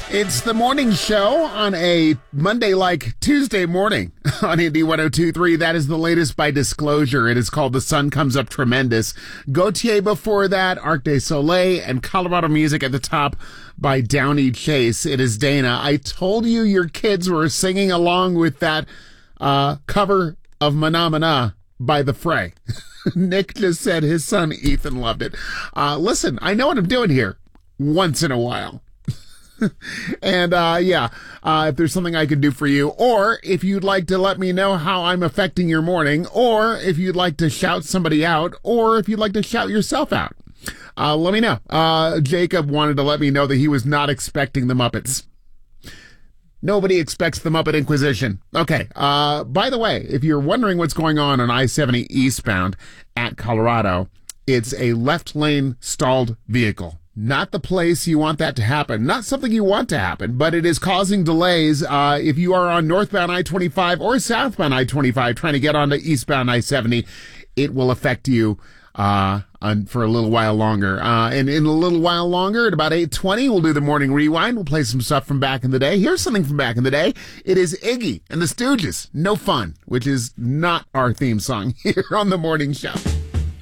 It's the morning show on a Monday like Tuesday morning on Indy 102.3. That is the latest by Disclosure. It is called The Sun Comes Up Tremendous. Gautier before that, Arc de Soleil, and Colorado Music at the top by Downey Chase. It is Dana. I told you your kids were singing along with that cover of Mana Mana by The Fray. Nick just said his son Ethan loved it. Listen, I know what I'm doing here once in a while. And, if there's something I can do for you, or if you'd like to let me know how I'm affecting your morning, or if you'd like to shout somebody out, or if you'd like to shout yourself out, let me know. Jacob wanted to let me know that he was not expecting the Muppets. Nobody expects the Muppet Inquisition. Okay. By the way, if you're wondering what's going on I-70 eastbound at Colorado, it's a left lane stalled vehicle. Not the place you want that to happen. Not something you want to happen, but it is causing delays. If you are on northbound I-25 or southbound I-25 trying to get onto eastbound I-70, it will affect you for a little while longer. And in a little while longer, at about 8:20, we'll do the morning rewind. We'll play some stuff from back in the day. Here's something from back in the day. It is Iggy and the Stooges, No Fun, which is not our theme song here on the morning show.